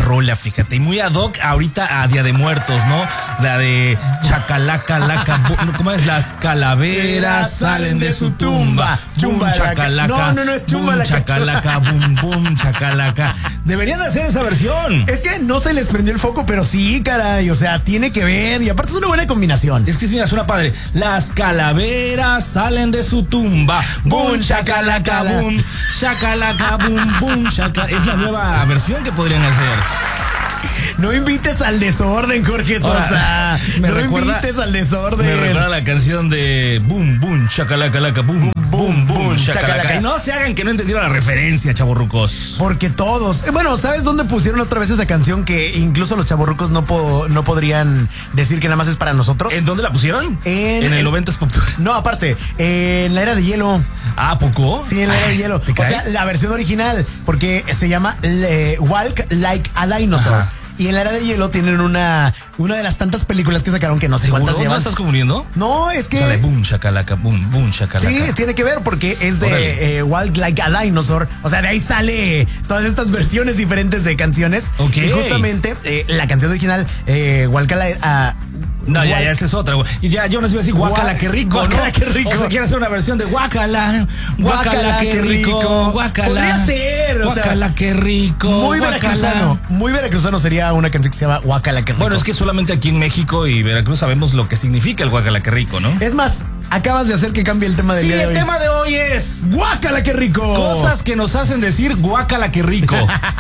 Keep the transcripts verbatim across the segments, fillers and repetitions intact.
rola, fíjate, y muy ad hoc ahorita a Día de Muertos, ¿no? La de chacalaca, laca, ¿cómo es? Las calaveras salen de su tumba. Bum, chacalaca. No, no, no es chumba bum, la chacalaca, bum, bum, chacalaca. Deberían de hacer esa versión. Es que no se les prendió el foco, pero sí, caray, o sea, tiene que ver, y aparte es una buena combinación. Es que mira, suena padre. Las calaveras salen de su tumba. Bum, chacalaca, bum, chacalaca, bum, bum, chacalaca. Es la nueva versión que podrían hacer. No invites al desorden, Jorge Sosa. Ahora, me no recuerda, invites al desorden. Me recuerda la canción de Boom, Boom, Chacalaca, Laca, Boom, Boom, Boom, Chacalaca. Y no se hagan que no entendieron la referencia, chavorrucos. Porque todos. Eh, bueno, ¿sabes dónde pusieron otra vez esa canción que incluso los chavorrucos no, po, no podrían decir que nada más es para nosotros? ¿En dónde la pusieron? En, en el noventas Pop Tour. No, aparte, en la era de hielo. ¿Ah, poco? Sí, en la era de hielo. ¿Te cae? O sea, la versión original, porque se llama eh, Walk Like a Dinosaur. Ajá. Y en la era de hielo tienen una una de las tantas películas que sacaron que no sé cuántas llevan. ¿No estás confundiendo? No, es que... O sea, de boom, chacalaca, boom, boom, chacalaca. Sí, tiene que ver porque es de eh, Walk Like a Dinosaur. O sea, de ahí sale todas estas versiones diferentes de canciones. Ok. Y justamente eh, la canción original, eh, Walk Like a... No, ya, ya, esa es otra. Y ya, yo no sé iba a decir guácala, qué rico, ¿no? Guácala, qué rico. O sea, quiere hacer una versión de guácala, guácala, qué rico, guácala. Podría ser, o sea, guácala, qué rico. Muy veracruzano. Muy veracruzano sería una canción que se llama Guácala, qué rico. Bueno, es que solamente aquí en México y Veracruz sabemos lo que significa el guácala, qué rico, ¿no? Es más, acabas de hacer que cambie el tema del sí, día de hoy. Sí, el tema de hoy es guácala, qué rico. Cosas que nos hacen decir guácala, qué rico.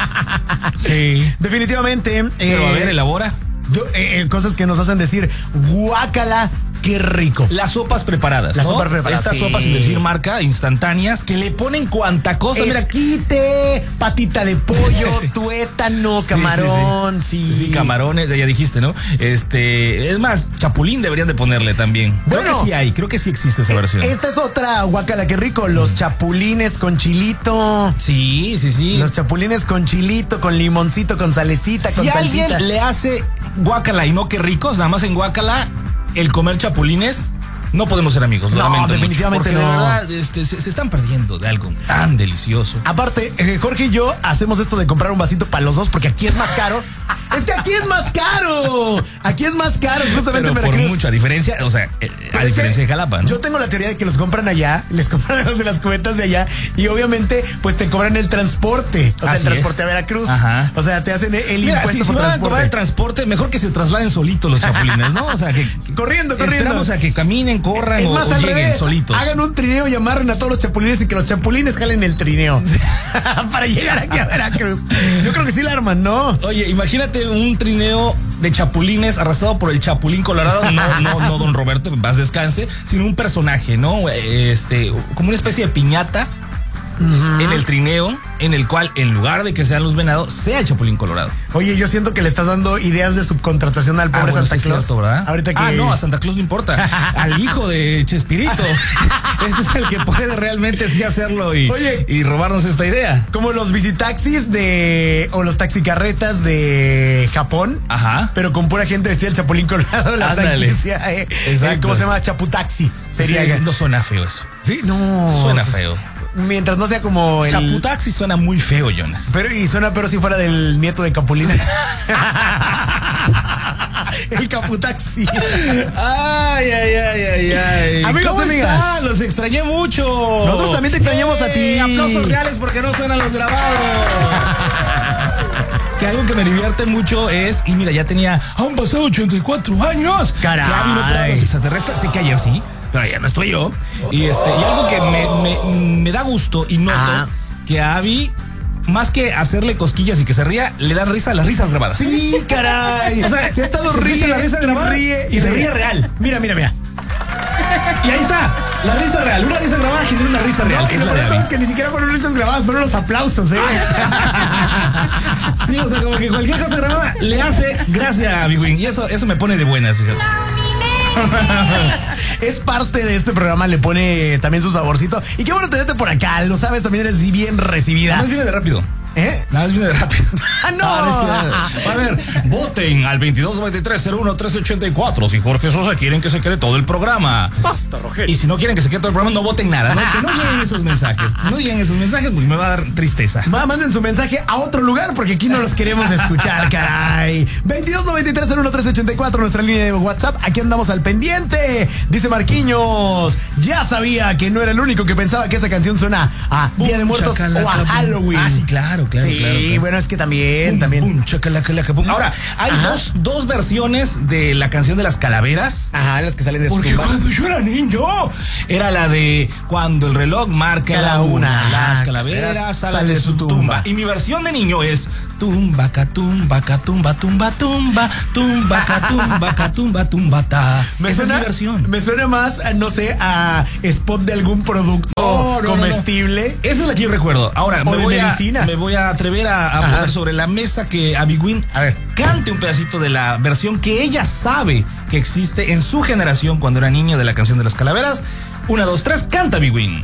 Sí. Definitivamente. Pero eh, a ver, elabora. Yo, eh, cosas que nos hacen decir guácala, qué rico. Las sopas preparadas, Las ¿no? sopas preparadas. Estas sí. sopas, sin decir marca, instantáneas, que le ponen cuanta cosa. Esquite, mira, patita de pollo, sí. tuétano, camarón, sí, sí. Sí, sí, camarones, ya dijiste, ¿no? Este, es más, chapulín deberían de ponerle también. Bueno, creo que sí hay, creo que sí existe esa versión. Esta es otra guácala, qué rico, los chapulines con chilito. Sí, sí, sí. Los chapulines con chilito, con limoncito, con salecita, si con salsita. Si alguien le hace guácala y no qué ricos, nada más en guácala, el comer chapulines, no podemos ser amigos. Lo no, lamento definitivamente mucho, porque no. de verdad este, se, se están perdiendo de algo tan delicioso. Aparte, eh, Jorge y yo hacemos esto de comprar un vasito para los dos porque aquí es más caro. Es que aquí es más caro. Aquí es más caro, justamente Pero en Veracruz. Por mucha diferencia, o sea, eh, a diferencia de Jalapa, ¿no? Yo tengo la teoría de que los compran allá, les compran a los de las cubetas de allá y obviamente pues te cobran el transporte. O sea, Así el transporte es. a Veracruz. Ajá. O sea, te hacen el Mira, impuesto si, por si van transporte. a cobrar el transporte, mejor que se trasladen solitos los chapulines, ¿no? O sea, que, que corriendo, corriendo. Esperamos a que caminen, corran es o, más, o al lleguen revés, solitos. Hagan un trineo y amarren a todos los chapulines y que los chapulines jalen el trineo para llegar aquí a Veracruz. Yo creo que sí la arman, ¿no? Oye, imagínate un trineo de chapulines arrastrado por el Chapulín Colorado, no, no, no don Roberto, en paz descanse, sino un personaje, ¿no? Este, como una especie de piñata. Uh-huh. En el trineo, en el cual en lugar de que sean los venados, sea el Chapulín Colorado. Oye, yo siento que le estás dando ideas de subcontratación al pobre ah, bueno, Santa Claus. Cierto, ¿verdad? Ahorita que... Ah, no, a Santa Claus no importa. Al hijo de Chespirito. Ese es el que puede realmente sí hacerlo y, Oye, y robarnos esta idea. Como los visitaxis de... o los taxicarretas de Japón. Ajá. Pero con pura gente vestida del Chapulín Colorado. La franquicia, eh, eh, ¿cómo se llama? Chaputaxi. Sería. Sí, no suena feo eso. Sí, no. Suena feo. Mientras no sea como el... Chaputaxi suena muy feo, Jonas. Pero, y suena pero si fuera del nieto de Capulina. El Caputaxi. Ay, ay, ay, ay, ay. Amigos, ¿Cómo amigas? están? Los extrañé mucho. Nosotros también te extrañamos ¡Eh! a ti. Aplausos reales porque no suenan los grabados. Que algo que me divierte mucho es, y mira, ya tenía, han pasado ochenta y cuatro años. Caray. Que Abby no trae los extraterrestres, sé que ayer sí, pero ayer no estoy yo. Y este, y algo que me, me, me da gusto y noto ah. que a Abby, más que hacerle cosquillas y que se ría, le dan risa a las risas grabadas. Sí, caray. O sea, se ha estado se ríe, la risa grabada y ríe y, y se ríe real. Mira, mira, mira. Y ahí está, la risa real. Una risa grabada genera una risa real. No, y lo peor es que ni siquiera fueron risas grabadas, fueron los aplausos, ¿eh? Sí, o sea, como que cualquier cosa grabada le hace gracia a Big Wing. Y eso, eso me pone de buenas, fíjate. Es parte de este programa, le pone también su saborcito. Y qué bueno tenerte por acá, lo sabes, también eres bien recibida. Más viene de rápido. ¿Eh? Nada, es viene rápido. ¡Ah, no! Ah, no, a ver, voten al veintidós noventa y tres cero uno trece ochenta y cuatro si Jorge Sosa quieren que se quede todo el programa. Basta, Rogelio. Y si no quieren que se quede todo el programa, no voten nada, ¿no? Que no lleguen esos mensajes. Que no lleguen esos mensajes, pues me va a dar tristeza. Ma, manden su mensaje a otro lugar porque aquí no los queremos escuchar, caray. veintidós noventa y tres cero uno trece ochenta y cuatro, nuestra línea de WhatsApp. Aquí andamos al pendiente. Dice Marquiños, ya sabía que no era el único que pensaba que esa canción suena a Día de Muertos o a Halloween. Ah, sí, claro, claro. Sí, claro, claro. bueno, es que también, Pum, también. pum, chacalaca, laca, pum. Ahora, hay dos, dos versiones de la canción de las calaveras. Ajá, las que salen de su Porque tumba. cuando yo era niño, era la de cuando el reloj marca Cada la una, una. las calaveras salen de su tumba. Y mi versión de niño es tumba, catumba, catumba, tumba, tumba, tumba, catumba, catumba, tumba, ta. Me Esa suena, es mi versión. Me suena más, a, no sé, a spot de algún producto No, no, no, comestible. no. Esa es la que yo recuerdo. Ahora, O me de voy, a, medicina. me voy a atrever a, a poner sobre la mesa que Abby Wynn A ver. cante un pedacito de la versión que ella sabe que existe en su generación cuando era niño de la canción de las calaveras. Una, dos, tres, canta Abby Wynn.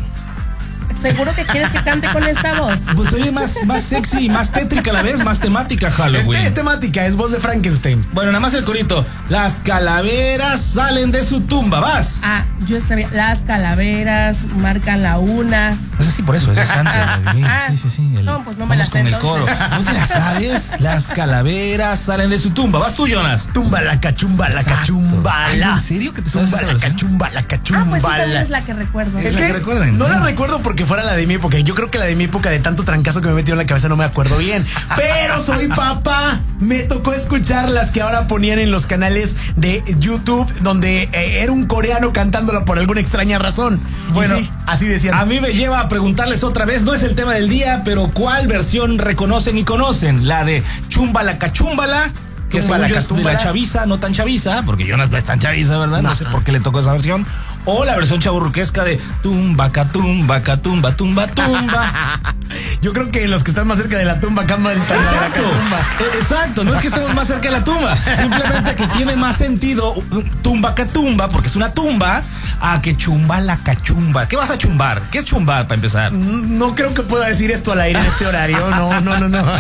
¿Seguro que quieres que cante con esta voz? Pues oye, más, más sexy y más tétrica a la vez, más temática Halloween. Este es temática, es voz de Frankenstein. Bueno, nada más el corito. Las calaveras salen de su tumba, vas. Ah, yo sabía, las calaveras marcan la una. Pues sí, por eso, eso es antes. Abby. Ah, Sí, sí, sí. El- no, pues no me vamos la sé con el coro. entonces. ¿No te la sabes? Las calaveras salen de su tumba. Vas tú, Jonas. Tumba la cachumba, la Exacto. cachumba. Ay, la. ¿en serio que te sabes Tumba esa la versión? cachumba, la cachumba. Ah, pues sí, también la. es la que recuerdo. Es Es la que que recuerden, no sí. la recuerdo porque fuera la de mi época. Yo creo que la de mi época, de tanto trancazo que me he metido en la cabeza, no me acuerdo bien. Pero soy papá. Me tocó escuchar las que ahora ponían en los canales de YouTube, donde eh, era un coreano cantándola por alguna extraña razón. Y Bueno, sí, así decían. A mí me lleva a preguntarles otra vez, no es el tema del día, pero ¿cuál versión reconocen y conocen? ¿La de Chumbala Cachumbala? Que según Túmbala, yo es de la catúmbala. chaviza, no tan chaviza, porque Jonas no es tan chaviza, ¿verdad? No, No. sé por qué le tocó esa versión. O la versión chaburruquesca de tumba, catumba, catumba, tumba, tumba. Yo creo que los que están más cerca de la tumba cantan la Exacto, catumba. eh, exacto, no es que estemos más cerca de la tumba, simplemente que tiene más sentido uh, tumba catumba, porque es una tumba, a que chumba la cachumba. ¿Qué vas a chumbar? ¿Qué es chumbar para empezar? No creo que pueda decir esto al aire en este horario. No, no, no, no.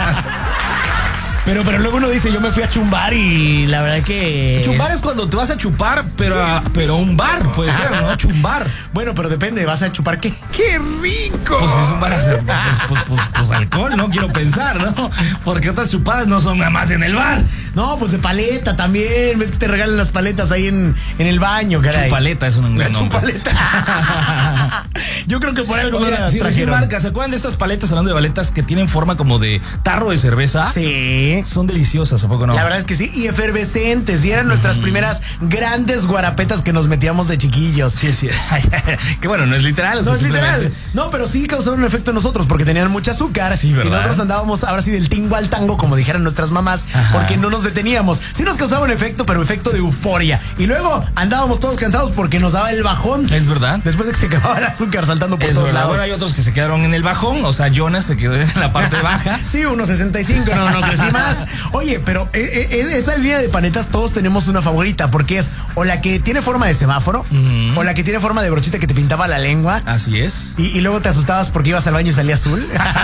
Pero, pero luego uno dice, yo me fui a chumbar y la verdad que... Chumbar es cuando te vas a chupar, pero a, pero a un bar, puede ser, ¿no? Chumbar. Bueno, pero depende, ¿vas a chupar qué? ¡Qué rico! Pues es un bar a hacer, pues, pues, pues, pues alcohol, ¿no? Quiero pensar, ¿no? Porque otras chupadas no son nada más en el bar. No, pues de paleta también. Ves que te regalan las paletas ahí en, en el baño, caray. Chupaleta es un La gran nombre. chupaleta. Yo creo que por algo no Oye, la sí, sí, trajeron. marca, ¿se acuerdan de estas paletas, hablando de paletas, que tienen forma como de tarro de cerveza? Sí. Son deliciosas, ¿a poco no? La verdad es que sí, y efervescentes. Y eran nuestras primeras grandes guarapetas que nos metíamos de chiquillos. Sí, sí. Que bueno, no es literal. o No sea, es literal. simplemente- No, pero sí causaron un efecto en nosotros porque tenían mucho azúcar. Sí, ¿verdad? Y nosotros andábamos ahora sí del tingo al tango, como dijeran nuestras mamás, Ajá. porque no nos deteníamos. Sí nos causaba un efecto, pero efecto de euforia. Y luego andábamos todos cansados porque nos daba el bajón. Es verdad. Después de que se acababa el azúcar saltando por Es todos verdad. lados. Ahora hay otros que se quedaron en el bajón, o sea, Jonas se quedó en la parte baja. Sí, uno sesenta y cinco, no, no crecí más. Oye, pero eh, eh, esa línea de paletas todos tenemos una favorita, porque es o la que tiene forma de semáforo, Ujú. o la que tiene forma de brochita que te pintaba la lengua. Así es. Y, y luego te asustabas porque ibas al baño y salía azul.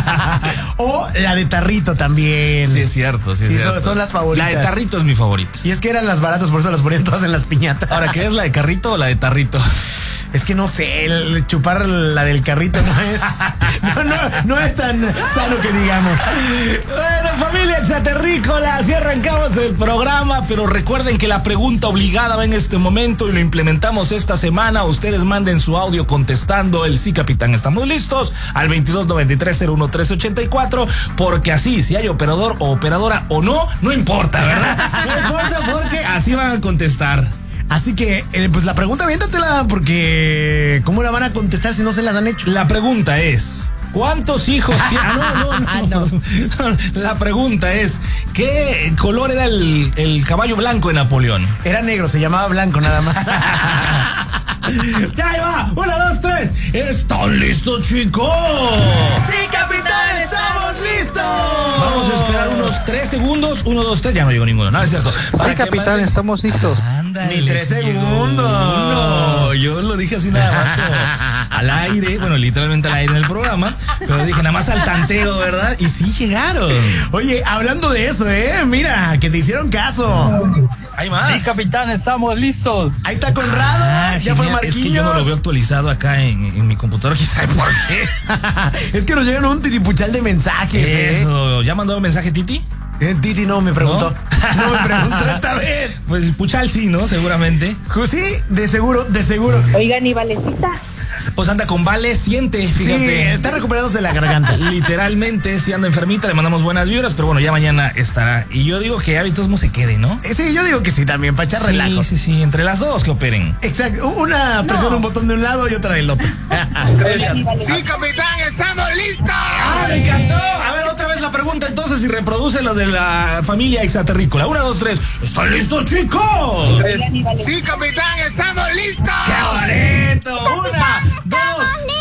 O la de tarrito también. Sí, es cierto, sí, es Sí, son- cierto. son las favoritas. La de tarrito es mi favorita. Y es que eran las baratas, por eso las ponían todas en las piñatas. Ahora, ¿qué es la de carrito o la de tarrito? Es que no sé, el chupar la del carrito no es. No, no, no es tan sano que digamos. Bueno, familia exaterrícola, así arrancamos el programa, pero recuerden que la pregunta obligada va en este momento y lo implementamos esta semana. Ustedes manden su audio contestando el sí, capitán, estamos listos al veintidós noventa y tres cero uno trece ochenta y cuatro, porque así, si hay operador o operadora o no, no importa, ¿verdad? No importa porque así van a contestar. Así que, eh, pues la pregunta, aviéntatela, porque ¿cómo la van a contestar si no se las han hecho? La pregunta es, ¿cuántos hijos tiene? Ah, no, no, no, no. La pregunta es, ¿qué color era el, el caballo blanco de Napoleón? Era negro, se llamaba blanco nada más. ¡Ya ahí va! ¡Una, dos, tres! ¿Están listos, chicos? ¡Sí, capitán! ¡Estamos listos! Vamos a esperar unos Tres segundos, uno, dos, tres, ya no llegó ninguno, no, es cierto. Sí, capitán, mande... estamos listos. Ándale, ni tres segundos. No, yo lo dije así nada más como al aire, bueno, literalmente al aire en el programa, pero dije nada más al tanteo, ¿verdad? Y sí llegaron. Oye, hablando de eso, ¿eh? Mira, que te hicieron caso. Hay más. Sí, capitán, estamos listos. Ahí está Conrado, ah, ya fue Marquinhos. Es que yo no lo veo actualizado acá en, en mi computadora, quién sabe por qué. Es que nos llegan un titipuchal de mensajes. Eso, ¿eh? ¿ya mandó un mensaje Titi? Eh, Titi no me preguntó. No, no me preguntó esta vez. Pues Puchal sí, ¿no? Seguramente. Sí, de seguro, de seguro. Oigan, ¿y Valecita? Pues anda con Vale, siente, fíjate. Sí, está recuperándose la garganta. Literalmente, si anda enfermita, le mandamos buenas vibras, pero bueno, ya mañana estará. Y yo digo que hábitos no se quede, ¿no? Sí, yo digo que sí también, para echar sí, relajo. Sí, sí, entre las dos que operen. Exacto, una presiona no. un botón de un lado y otra del otro. Sí, capitán, estamos listos. ¡Ah, me encantó! A ver, otra vez la pregunta entonces y reproduce los de la familia extraterrícola. Una, dos, tres. ¿Están listos, chicos? Sí, capitán, estamos listos. ¡Qué bonito! Una,